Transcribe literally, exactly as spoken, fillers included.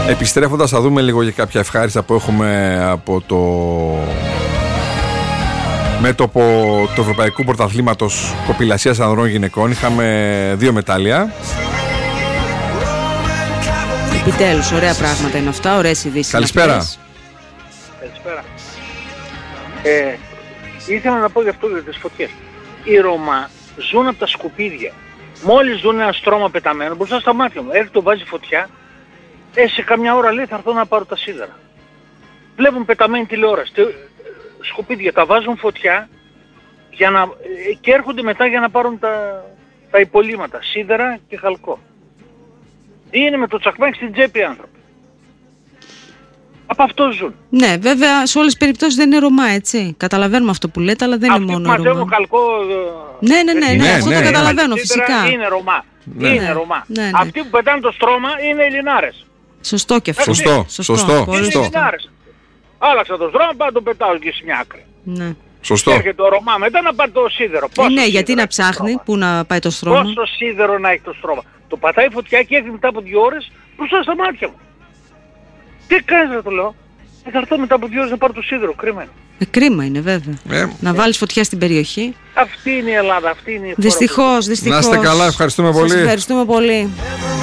Επιστρέφοντας, θα δούμε λίγο για κάποια ευχάριστα που έχουμε από το μέτωπο του Ευρωπαϊκού Πρωταθλήματος Κοπηλασίας Ανδρών Γυναικών. Είχαμε δύο μετάλλια. Επιτέλους, ωραία πράγματα είναι αυτά, ωραίες ειδήσεις. Καλησπέρα. Καλησπέρα. Ε, ήθελα να πω γι' αυτό για τις φωτιές. Οι Ρωμά ζουν από τα σκουπίδια. Μόλις δουν ένα στρώμα πεταμένο μπροστά στα μάτια μου, έρχεται το βάζει φωτιά, ε, σε καμιά ώρα λέει θα έρθω να πάρω τα σίδερα. Βλέπουν πεταμένη τηλεόραση, σκουπίδια, τα βάζουν φωτιά για να, και έρχονται μετά για να πάρουν τα, τα υπολείμματα, σίδερα και χαλκό. Είναι με το τσακμάκι στην τσέπη οι άνθρωποι. Από αυτό ζουν. Ναι, βέβαια σε όλες τις περιπτώσεις δεν είναι Ρωμά, έτσι. Καταλαβαίνουμε αυτό που λέτε, αλλά δεν αυτοί είναι μόνο Ρωμά. Αυτοί που μαζεύουν χαλκό... Ναι, ναι, ναι, ναι, ναι, αυτό ναι, το ναι, καταλαβαίνω ναι, φυσικά. Είναι Ρωμά. Ναι. Είναι Ναι, Ρωμά. ναι, ναι. Αυτοί που πετάνε το στρώμα είναι Ελληνάρες. Σωστό και αυτό. Σωστό, σωστό, σωστό. Είναι Ελληνάρες. Άλλαξα το στρώμα, πάω το πετάω εκεί σε μια άκρη. Ναι. Σωστό. Έρχεται ο Ρωμά μετά να πάρει το σίδερο. Ε, ναι, γιατί να ψάχνει, πού να πάει το στρώμα. Πόσο σίδερο να έχει το στρώμα. Το πατάει φωτιά και έρχεται μετά από δύο ώρες μπροστά στα μάτια μου. Τι κάνεις ρε το λέω. Θα έρθω μετά από δύο ώρες να πάρω το σίδερο, κρίμα είναι. Ε, κρίμα είναι βέβαια. Ε, να βάλεις φωτιά στην περιοχή. Αυτή είναι η Ελλάδα, αυτή είναι η χώρα. Δυστυχώς, δυστυχώς. Να είστε καλά, ευχαριστούμε πολύ. Σας ευχαριστούμε πολύ.